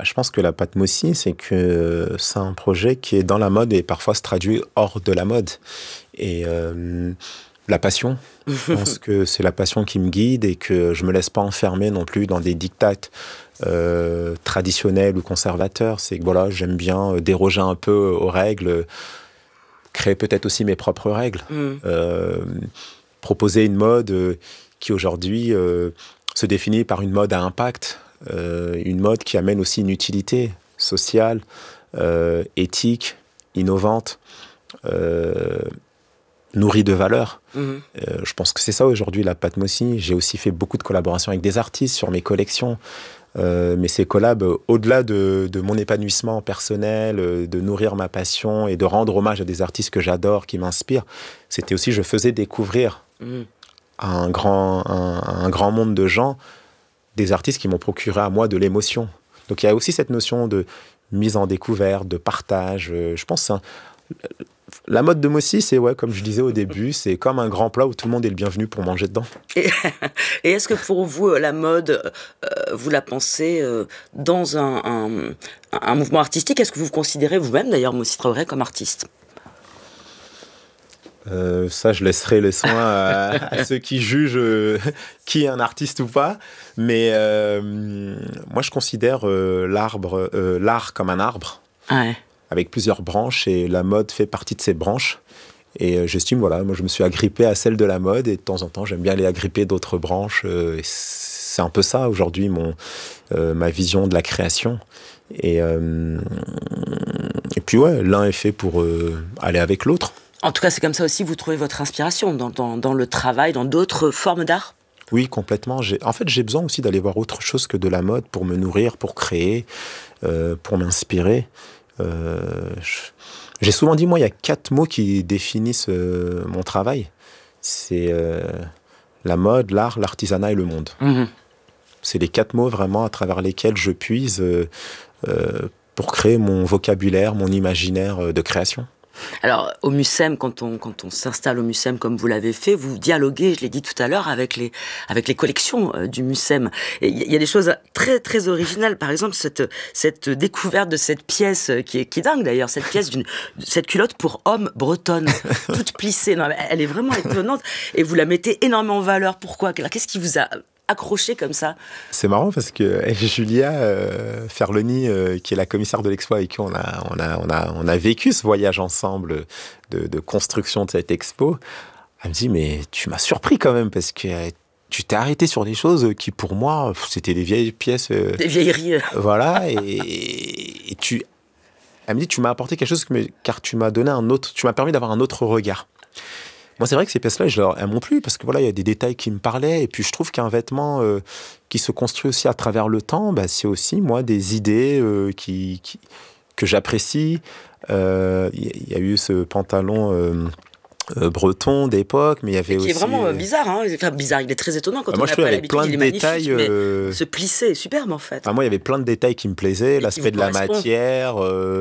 Je pense que la Patmossie, c'est que c'est un projet qui est dans la mode et parfois se traduit hors de la mode. Et la passion, je pense que c'est la passion qui me guide et que je me laisse pas enfermer non plus dans des diktats traditionnels ou conservateurs. C'est que voilà, j'aime bien déroger un peu aux règles, créer peut-être aussi mes propres règles, proposer une mode qui aujourd'hui se définit par une mode à impact, une mode qui amène aussi une utilité sociale, éthique, innovante, nourrie de valeurs. Je pense que c'est ça aujourd'hui la Patmossie. J'ai aussi fait beaucoup de collaborations avec des artistes sur mes collections. Mais ces collabs, au-delà de mon épanouissement personnel, de nourrir ma passion et de rendre hommage à des artistes que j'adore, qui m'inspirent, c'était aussi, je faisais découvrir à un grand monde de gens des artistes qui m'ont procuré à moi de l'émotion. Donc il y a aussi cette notion de mise en découverte, de partage. Je pense que la mode de Mossy, c'est, comme je disais au début, c'est comme un grand plat où tout le monde est le bienvenu pour manger dedans. Et est-ce que pour vous, la mode, vous la pensez dans un mouvement artistique? Est-ce que vous vous considérez vous-même, d'ailleurs, Mossy Traoré, comme artiste? Ça, je laisserai les soins à ceux qui jugent qui est un artiste ou pas. Mais moi, je considère l'art comme un arbre. Ouais. Avec plusieurs branches, et la mode fait partie de ces branches. Et j'estime, moi je me suis agrippé à celle de la mode, et de temps en temps, j'aime bien aller agripper d'autres branches. Et c'est un peu ça, aujourd'hui, ma vision de la création. Et puis, l'un est fait pour aller avec l'autre. En tout cas, c'est comme ça aussi que vous trouvez votre inspiration, dans le travail, dans d'autres formes d'art? Oui, complètement. En fait, j'ai besoin aussi d'aller voir autre chose que de la mode pour me nourrir, pour créer, pour m'inspirer. J'ai souvent dit, moi, il y a 4 mots qui définissent mon travail. C'est la mode, l'art, l'artisanat et le monde. C'est les 4 mots vraiment à travers lesquels je puise pour créer mon vocabulaire, mon imaginaire de création. Alors, au Mucem, quand on s'installe au Mucem comme vous l'avez fait, vous dialoguez, je l'ai dit tout à l'heure, avec les collections du Mucem. Et il y a des choses très, très originales. Par exemple, cette découverte de cette pièce qui est dingue d'ailleurs, cette pièce cette culotte pour homme bretonne, toute plissée. Non, elle est vraiment étonnante. Et vous la mettez énormément en valeur. Pourquoi? Qu'est-ce qui vous a accroché comme ça? C'est marrant parce que Julia Ferloni, qui est la commissaire de l'expo avec qui on a vécu ce voyage ensemble de construction de cette expo, elle me dit, mais tu m'as surpris quand même parce que tu t'es arrêté sur des choses qui pour moi c'était des vieilles pièces, des vieilleries, voilà, et elle me dit, tu m'as apporté quelque chose car tu m'as permis d'avoir un autre regard. Moi, c'est vrai que ces pièces-là, elles m'ont plu parce que il y a des détails qui me parlaient. Et puis, je trouve qu'un vêtement qui se construit aussi à travers le temps, c'est aussi, moi, des idées que j'apprécie. Il y a eu ce pantalon breton d'époque, mais il y avait aussi... Qui est vraiment bizarre, hein. Enfin, bizarre, il est très étonnant quand moi, on n'a pas l'habitude. Il est magnifique, mais ce plissé est superbe, en fait. Moi, il y avait plein de détails qui me plaisaient, l'aspect de la matière...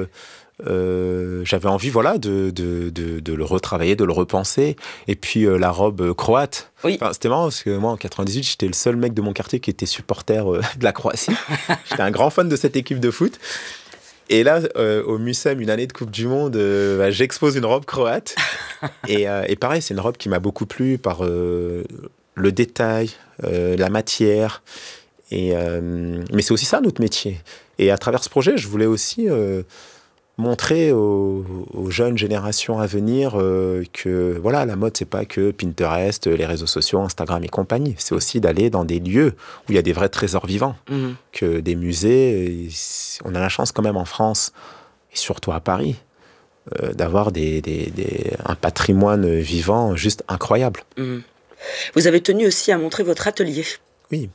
j'avais envie de le retravailler, de le repenser. Et puis la robe croate. Oui. C'était marrant parce que moi en 98 j'étais le seul mec de mon quartier qui était supporter de la Croatie. J'étais un grand fan de cette équipe de foot. Et là au Mucem, une année de Coupe du Monde, j'expose une robe croate. Et pareil, c'est une robe qui m'a beaucoup plu par le détail, la matière. Mais c'est aussi ça notre métier. Et à travers ce projet, je voulais aussi montrer aux jeunes générations à venir que la mode, c'est pas que Pinterest, les réseaux sociaux, Instagram et compagnie. C'est aussi d'aller dans des lieux où il y a des vrais trésors vivants, que des musées. On a la chance quand même en France, et surtout à Paris, d'avoir un patrimoine vivant juste incroyable. Vous avez tenu aussi à montrer votre atelier. Oui.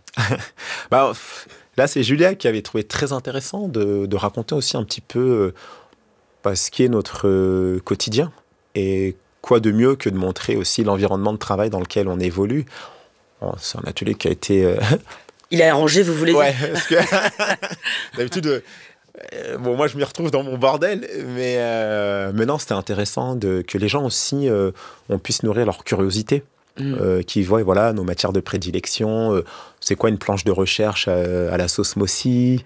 Là, c'est Julia qui avait trouvé très intéressant de raconter aussi un petit peu ce qui est notre quotidien. Et quoi de mieux que de montrer aussi l'environnement de travail dans lequel on évolue. C'est un atelier qui a été... Il a arrangé, vous voulez dire? Parce que d'habitude... moi, je m'y retrouve dans mon bordel, mais non, c'était intéressant que les gens aussi on puisse nourrir leur curiosité. qui voient voilà, nos matières de prédilection, c'est quoi une planche de recherche à la sauce Mossy,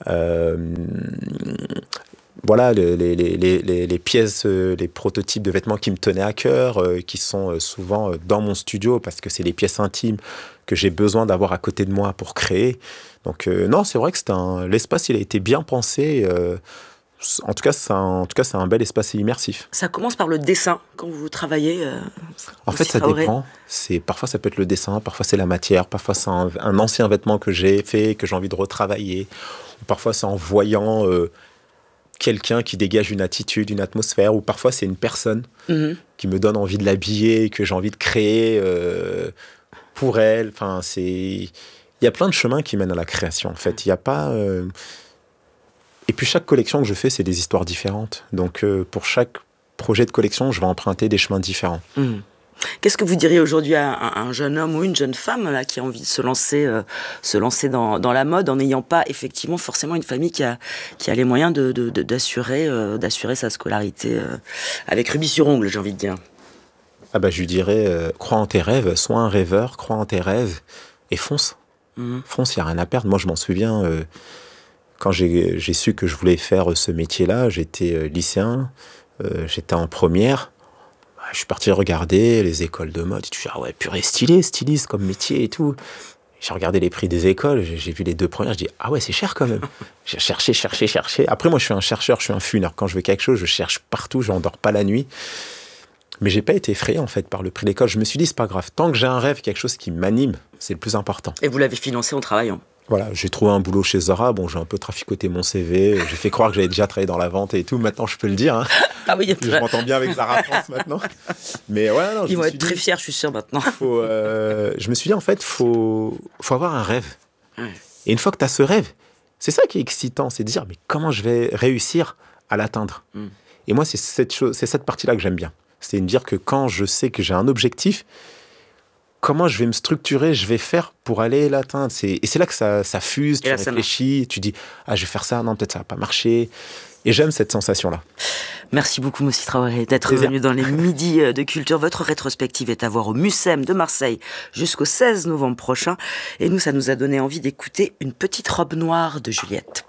voilà, les pièces, les prototypes de vêtements qui me tenaient à cœur, qui sont souvent dans mon studio, parce que c'est les pièces intimes que j'ai besoin d'avoir à côté de moi pour créer. Donc non, c'est vrai que l'espace, il a été bien pensé. En tout cas, c'est un bel espace immersif. Ça commence par le dessin quand vous travaillez. En fait, ça dépend. Parfois, ça peut être le dessin, parfois c'est la matière, parfois c'est un ancien vêtement que j'ai fait, que j'ai envie de retravailler. Ou parfois, c'est en voyant quelqu'un qui dégage une attitude, une atmosphère, ou parfois c'est une personne qui me donne envie de l'habiller, que j'ai envie de créer pour elle. Enfin, il y a plein de chemins qui mènent à la création, en fait. Il y a pas... Et puis chaque collection que je fais, c'est des histoires différentes. Donc pour chaque projet de collection, je vais emprunter des chemins différents. Qu'est-ce que vous diriez aujourd'hui à un jeune homme ou une jeune femme là, qui a envie de se lancer dans la mode en n'ayant pas effectivement forcément une famille qui a les moyens d'assurer sa scolarité avec rubis sur ongle, j'ai envie de dire? Ah bah, je lui dirais, crois en tes rêves, sois un rêveur, crois en tes rêves et fonce. Fonce, il n'y a rien à perdre. Moi, je m'en souviens, quand j'ai su que je voulais faire ce métier-là, j'étais lycéen, j'étais en première. Je suis parti regarder les écoles de mode. Je me suis dit, ah ouais, purée, styliste comme métier et tout. J'ai regardé les prix des écoles, j'ai vu les 2 premières, je dis, ah ouais, c'est cher quand même. J'ai cherché. Après, moi, je suis un chercheur, je suis un fouineur. Quand je veux quelque chose, je cherche partout, je n'endors pas la nuit. Mais j'ai pas été effrayé, en fait, par le prix de l'école. Je me suis dit, c'est pas grave. Tant que j'ai un rêve, quelque chose qui m'anime, c'est le plus important. Et vous l'avez financé en travaillant? Voilà, j'ai trouvé un boulot chez Zara. Bon, j'ai un peu traficoté mon CV. J'ai fait croire que j'avais déjà travaillé dans la vente et tout. Maintenant, je peux le dire. Hein. Ah oui, je m'entends bien avec Zara France maintenant. Mais ouais, non, ils vont être très fiers, je suis sûr, maintenant. Je me suis dit, en fait, faut avoir un rêve. Ouais. Et une fois que tu as ce rêve, c'est ça qui est excitant. C'est de dire, mais comment je vais réussir à l'atteindre? Et moi, c'est cette partie-là que j'aime bien. C'est de me dire que quand je sais que j'ai un objectif, comment je vais me structurer, je vais faire pour aller l'atteindre. Et c'est là que ça fuse, tu réfléchis, tu dis, ah, je vais faire ça, non, peut-être ça va pas marcher. Et j'aime cette sensation-là. Merci beaucoup, Moussi Traoré, d'être venu dans les Midis de Culture. Votre rétrospective est à voir au Mucem de Marseille jusqu'au 16 novembre prochain. Et nous, ça nous a donné envie d'écouter Une petite robe noire de Juliette.